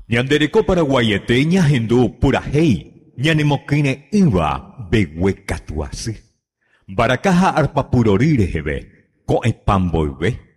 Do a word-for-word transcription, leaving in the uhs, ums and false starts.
Ñandereko Paraguayete ñahendu purahéi ñanemokýre ýva mbeguekatuasy. Mbarakaha arpapurori reheve ko'ẽpa mboyve.